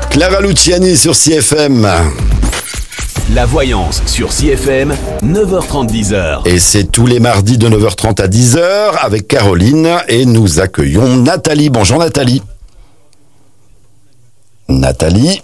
Clara Luciani sur CFM. La voyance sur CFM, 9h30, 10h. Et c'est tous les mardis de 9h30 à 10h avec Caroline et nous accueillons Nathalie. Bonjour Nathalie. Nathalie.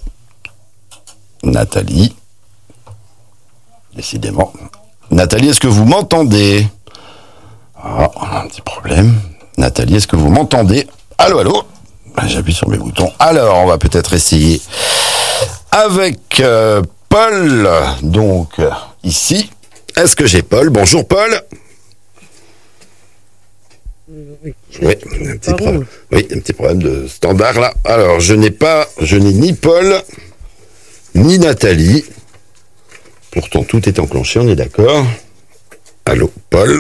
Décidément. Nathalie, est-ce que vous m'entendez ? Ah, on a un petit problème. Nathalie, est-ce que vous m'entendez ? Allô ? J'appuie sur mes boutons. Alors, on va peut-être essayer avec Paul. Donc, ici. Est-ce que j'ai Paul ? Bonjour Paul. Oui, un petit problème de standard là. Alors, je n'ai ni Paul, ni Nathalie. Pourtant, tout est enclenché, on est d'accord. Allô, Paul.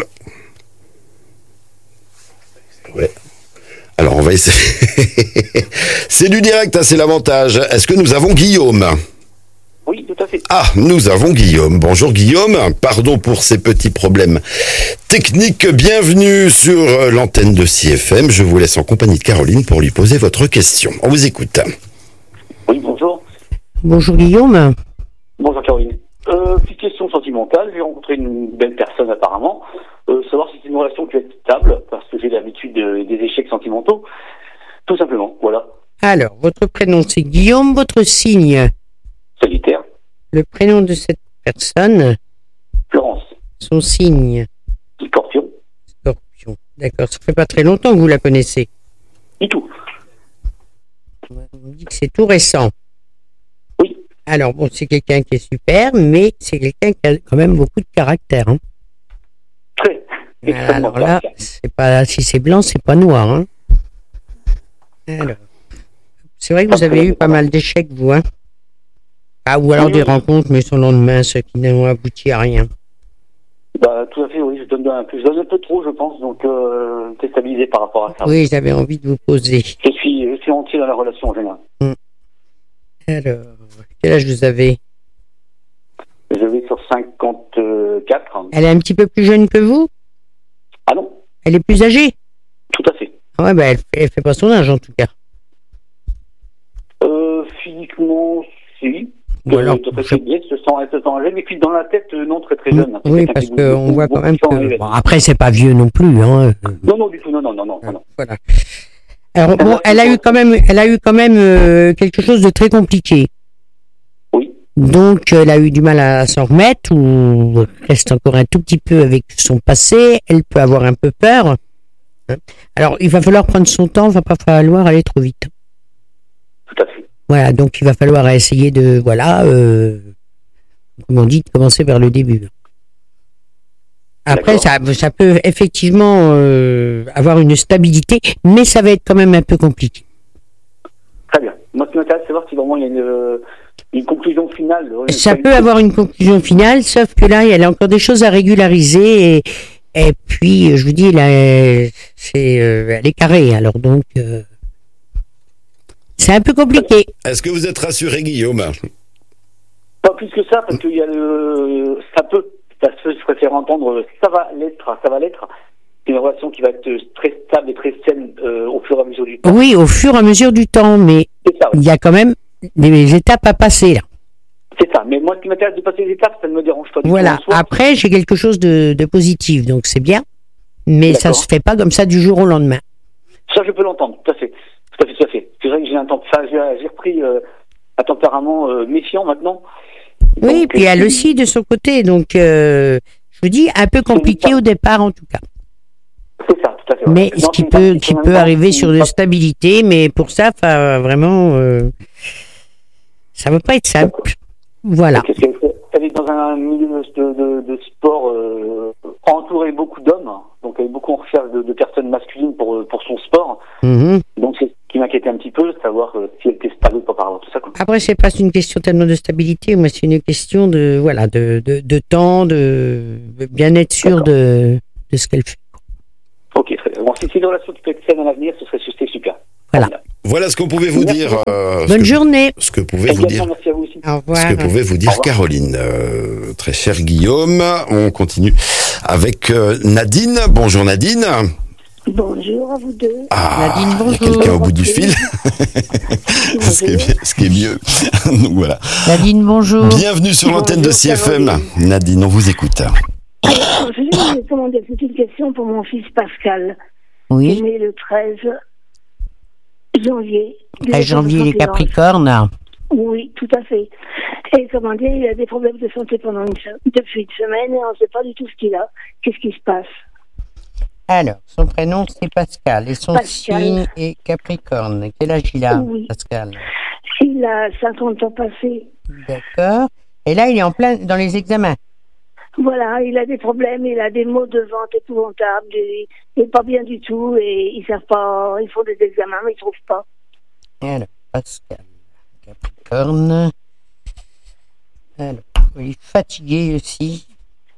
Ouais. Alors, on va essayer. C'est du direct, hein, c'est l'avantage. Est-ce que nous avons Guillaume ? Oui, tout à fait. Ah, nous avons Guillaume. Bonjour Guillaume. Pardon pour ces petits problèmes techniques. Bienvenue sur l'antenne de CFM. Je vous laisse en compagnie de Caroline pour lui poser votre question. On vous écoute. Oui, bonjour. Bonjour Guillaume. Bonjour Caroline. Petite question sentimentale. J'ai rencontré une belle personne apparemment. Savoir si c'est une relation qui va être stable, parce que j'ai l'habitude des échecs sentimentaux. Tout simplement, voilà. Alors, votre prénom c'est Guillaume, votre signe ? Solitaire. Le prénom de cette personne ? Florence. Son signe ? Scorpion. Scorpion. D'accord, ça fait pas très longtemps que vous la connaissez. Du tout. On me dit que c'est tout récent. Oui. Alors, bon, c'est quelqu'un qui est super, mais c'est quelqu'un qui a quand même beaucoup de caractère. Hein. Très. Alors là, c'est pas, si c'est blanc, c'est pas noir. Hein. Alors, c'est vrai que vous avez eu pas mal d'échecs, vous, hein. Ah, ou alors des rencontres, mais sans lendemain, ce qui n'ont abouti à rien. Bah, tout à fait, oui, je donne un peu trop, je pense, donc déstabilisé par rapport à ça. Oui, j'avais envie de vous poser. Je suis entier dans la relation en général. Alors, quel âge vous avez ? Je vais sur 54. Elle est un petit peu plus jeune que vous ? Ah non ? Elle est plus âgée ? Tout à fait. Ouais, bah elle fait pas son âge en tout cas. Physiquement, si. Ou alors, elle se sent âgée, mais puis dans la tête, non, très très jeune. Oui, parce qu'on voit quand même que... Bon, après, c'est pas vieux non plus. Hein. Non, du tout, non. Voilà. Alors, bon, elle a eu quand même quelque chose de très compliqué. Oui. Donc, elle a eu du mal à s'en remettre, ou reste encore un tout petit peu avec son passé. Elle peut avoir un peu peur. Alors, il va falloir prendre son temps, il va pas falloir aller trop vite. Tout à fait. Voilà, donc il va falloir essayer de, comme on dit, de commencer vers le début. Après, ça peut effectivement avoir une stabilité, mais ça va être quand même un peu compliqué. Très bien. Moi, ce qui m'intéresse, c'est voir si vraiment il y a une conclusion finale. Ça peut avoir une conclusion finale, sauf que là, il y a encore des choses à régulariser, et puis, je vous dis, là, elle est carrée, alors donc... c'est un peu compliqué. Est-ce que vous êtes rassuré, Guillaume ? Pas plus que ça, parce qu'il y a je préfère entendre ça va l'être. C'est une relation qui va être très stable et très saine au fur et à mesure du temps. Oui, au fur et à mesure du temps, mais ça, oui. Il y a quand même des étapes à passer, là. C'est ça, mais moi, ce qui m'intéresse de passer les étapes, ça ne me dérange pas du tout. Voilà, après, j'ai quelque chose de positif, donc c'est bien, mais ça se fait pas comme ça du jour au lendemain. Ça, je peux l'entendre, tout à fait. C'est vrai que j'ai repris un tempérament méfiant maintenant. Oui, donc, puis elle aussi de son côté, donc je vous dis, un peu compliqué au départ en tout cas. C'est ça, tout à fait. Mais ce qui peut arriver sur de stabilité, mais pour ça, vraiment, ça va pas être simple. Voilà. Elle est dans un milieu de sport entouré beaucoup d'hommes, donc elle est beaucoup en recherche de personnes masculines pour son sport. Mm-hmm. Donc c'est ce qui m'inquiétait un petit peu, savoir si elle était stable ou pas par rapport à tout ça. Quoi. Après, c'est pas une question tellement de stabilité, moi c'est une question de temps, de bien être sûr de ce qu'elle fait. Ok, très bien. Bon, si c'est une relation qui peut être saine à l'avenir, ce serait super. Voilà ce qu'on pouvait vous dire. Bonne journée. Ce que pouvait vous dire. Merci à vous aussi. Au revoir. Ce que pouvait vous dire Caroline. Très cher Guillaume, on continue avec Nadine. Bonjour Bonjour à vous deux. Ah, Nadine, bonjour. il y a quelqu'un au bout du fil. Ce qui est mieux. Donc voilà. Nadine, bonjour. Bienvenue sur l'antenne de CFM. Nadine, on vous écoute. Alors, je vais vous demander une petite question pour mon fils Pascal. Oui. Il est né le 13 janvier. 13 janvier, les Capricornes. Oui, tout à fait. Et comment dire, il a des problèmes de santé depuis une semaine et on ne sait pas du tout ce qu'il a. Qu'est-ce qui se passe? Alors, son prénom c'est Pascal et son signe est Capricorne. Quel âge il a, Pascal? Il a 50 ans passés. D'accord. Et là, il est en plein dans les examens. Voilà, il a des problèmes, il a des maux de ventre épouvantables, il n'est pas bien du tout et ils savent pas, ils font des examens mais ils trouvent pas. Alors, Pascal, Capricorne. Alors, il est fatigué aussi.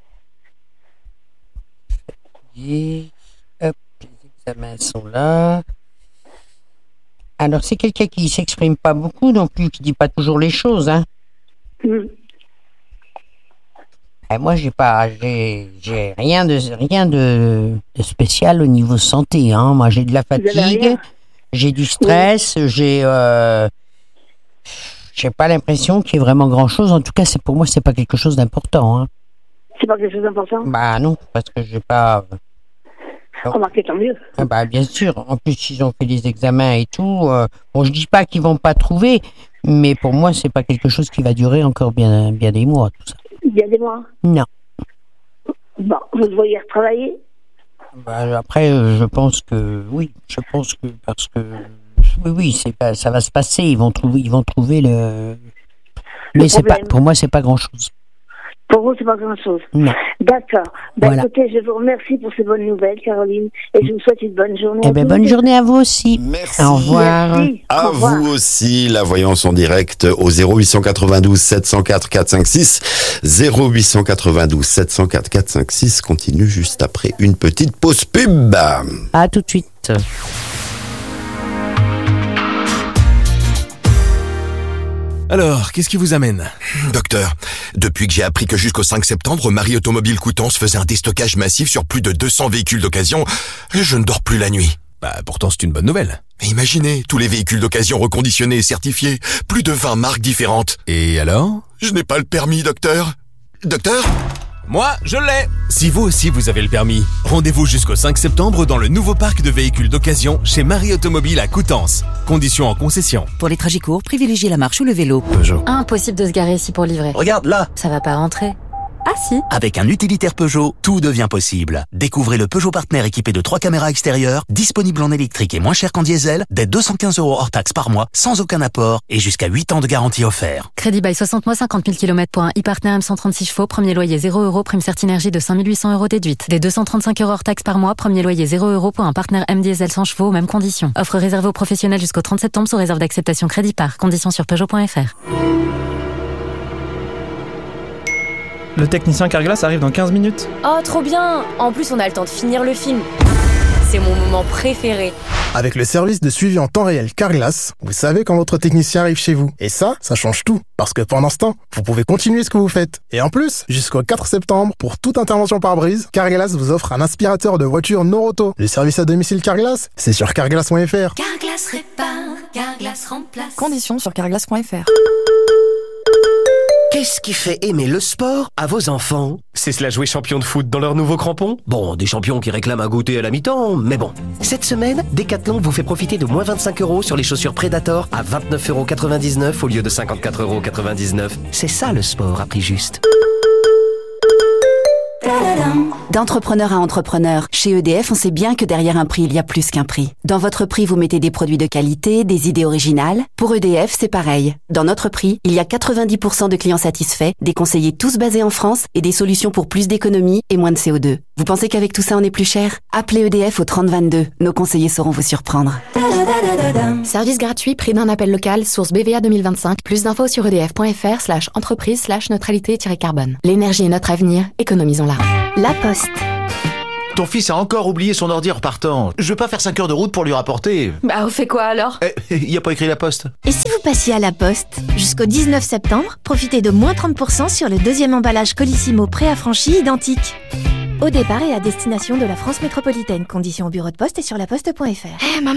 Fatigué. Hop, les examens sont là. Alors, c'est quelqu'un qui ne s'exprime pas beaucoup non plus, qui ne dit pas toujours les choses, hein. Et moi, j'ai rien de spécial au niveau santé, hein. Moi, j'ai de la fatigue, j'ai du stress, j'ai pas l'impression qu'il y ait vraiment grand chose. En tout cas, pour moi, c'est pas quelque chose d'important, hein. C'est pas quelque chose d'important? Bah non, parce que j'ai pas. Remarquez, tant mieux. Bah bien sûr. En plus, ils ont fait des examens et tout. Bon, je dis pas qu'ils vont pas trouver, mais pour moi, c'est pas quelque chose qui va durer encore bien des mois, tout ça. Bien des mois? Non. Bon, vous le voyez retravailler? Bah, après, je pense que oui. Je pense que parce que oui, ça va se passer. Ils vont trouver le. Mais c'est pas, pour moi, c'est pas grand chose. Pour vous, c'est pas grand-chose. Non. D'accord. Ben, voilà. Écoutez, je vous remercie pour ces bonnes nouvelles, Caroline, et je vous souhaite une bonne journée. Eh ben, bonne journée à vous aussi. Merci. Au revoir. Merci. À vous aussi, la voyance en direct au 0892 704 456. 0892 704 456 continue juste après une petite pause pub. À tout de suite. Alors, qu'est-ce qui vous amène? Docteur, depuis que j'ai appris que jusqu'au 5 septembre, Marie Automobile Coutances faisait un déstockage massif sur plus de 200 véhicules d'occasion, je ne dors plus la nuit. Bah, pourtant c'est une bonne nouvelle. Mais imaginez, tous les véhicules d'occasion reconditionnés et certifiés, plus de 20 marques différentes. Et alors? Je n'ai pas le permis, docteur. Docteur? Moi, je l'ai. Si vous aussi vous avez le permis, rendez-vous jusqu'au 5 septembre dans le nouveau parc de véhicules d'occasion chez Marie Automobile à Coutances. Conditions en concession. Pour les trajets courts, privilégiez la marche ou le vélo. Peugeot. Impossible de se garer ici pour livrer. Regarde là. Ça va pas rentrer. Ah si. Avec un utilitaire Peugeot, tout devient possible. Découvrez le Peugeot Partner équipé de 3 caméras extérieures, disponible en électrique et moins cher qu'en diesel, dès 215 € hors taxe par mois, sans aucun apport et jusqu'à 8 ans de garantie offert. Crédit bail 60 mois, 50 000 km pour un e-Partner M136 chevaux, premier loyer 0 €, prime Certinergie de 5 800 € déduite. Dès 235 € hors taxe par mois, premier loyer 0 € pour un Partner M diesel 100 chevaux, mêmes conditions. Offre réservée aux professionnels jusqu'au 30 septembre sous réserve d'acceptation crédit par. Conditions sur Peugeot.fr. Le technicien Carglass arrive dans 15 minutes. Oh, trop bien! En plus, on a le temps de finir le film. C'est mon moment préféré. Avec le service de suivi en temps réel Carglass, vous savez quand votre technicien arrive chez vous. Et ça change tout. Parce que pendant ce temps, vous pouvez continuer ce que vous faites. Et en plus, jusqu'au 4 septembre, pour toute intervention par brise, Carglass vous offre un aspirateur de voiture Noroto. Le service à domicile Carglass, c'est sur carglass.fr. Carglass répare, Carglass remplace. Conditions sur carglass.fr. Qu'est-ce qui fait aimer le sport à vos enfants? C'est se la jouer champion de foot dans leurs nouveaux crampons. Bon, des champions qui réclament un goûter à la mi-temps, mais bon. Cette semaine, Decathlon vous fait profiter de moins 25 € sur les chaussures Predator à 29,99 € au lieu de 54,99 €. C'est ça le sport à prix juste. D'entrepreneur à entrepreneur, chez EDF, on sait bien que derrière un prix, il y a plus qu'un prix. Dans votre prix, vous mettez des produits de qualité, des idées originales. Pour EDF, c'est pareil. Dans notre prix, il y a 90% de clients satisfaits, des conseillers tous basés en France et des solutions pour plus d'économie et moins de CO2. Vous pensez qu'avec tout ça, on est plus cher? Appelez EDF au 3022. Nos conseillers sauront vous surprendre. Service gratuit, prix d'un appel local, source BVA 2025. Plus d'infos sur edf.fr/entreprise/neutralité-carbone. L'énergie est notre avenir, économisons-la. La Poste. Ton fils a encore oublié son ordi en repartant. Je veux pas faire 5 heures de route pour lui rapporter. Bah, on fait quoi alors? Il y a pas écrit La Poste. Et si vous passiez à La Poste? Jusqu'au 19 septembre, profitez de moins 30% sur le deuxième emballage Colissimo préaffranchi identique. Au départ et à destination de la France métropolitaine. Conditions au bureau de poste et sur laposte.fr. Hé maman,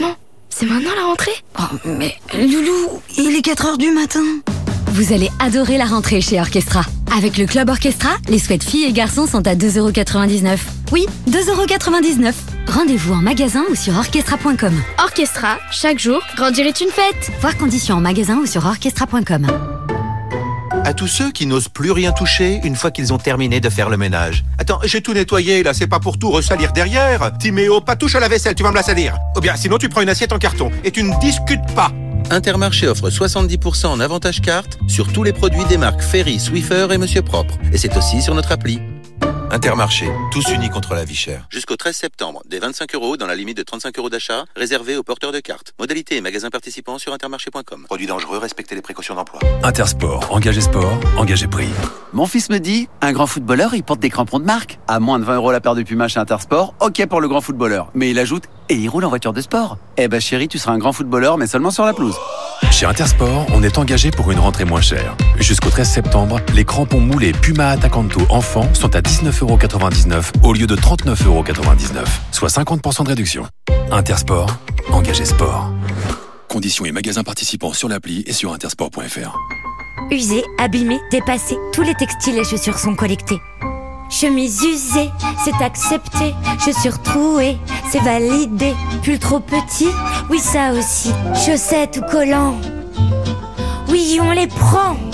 C'est maintenant la rentrée? Oh, mais Loulou, il est 4h du matin. Vous allez adorer la rentrée chez Orchestra. Avec le Club Orchestra, les sweats filles et garçons sont à 2,99 €. Oui, 2,99 €. Rendez-vous en magasin ou sur orchestra.com. Orchestra, chaque jour, grandir est une fête. Voir conditions en magasin ou sur orchestra.com. À tous ceux qui n'osent plus rien toucher une fois qu'ils ont terminé de faire le ménage. Attends, j'ai tout nettoyé là, c'est pas pour tout ressalir derrière. Timéo, pas touche à la vaisselle, tu vas me la salir. Ou bien sinon tu prends une assiette en carton et tu ne discutes pas. Intermarché offre 70% en avantage carte sur tous les produits des marques Ferry, Swiffer et Monsieur Propre. Et c'est aussi sur notre appli. Intermarché, tous unis contre la vie chère. Jusqu'au 13 septembre, des 25 € dans la limite de 35 € d'achat, réservés aux porteurs de cartes. Modalité et magasins participants sur intermarché.com. Produits dangereux, respectez les précautions d'emploi. Intersport, engagé sport, engagé prix. Mon fils me dit, un grand footballeur, il porte des crampons de marque. À moins de 20 € la paire de Puma chez Intersport, ok pour le grand footballeur. Mais il ajoute, et il roule en voiture de sport. Eh ben chérie, tu seras un grand footballeur, mais seulement sur la pelouse. Chez Intersport, on est engagé pour une rentrée moins chère. Jusqu'au 13 septembre, les crampons moulés Puma Attacanto enfants sont à 19,99 € au lieu de 39,99 €, soit 50% de réduction. Intersport, engagé sport. Conditions et magasins participants sur l'appli et sur intersport.fr. Usés, abîmés, dépassés, tous les textiles et chaussures sont collectés. Chemise usée, c'est accepté. Chaussures trouées, c'est validé. Pull trop petit, oui ça aussi. Chaussettes ou collants, oui on les prend.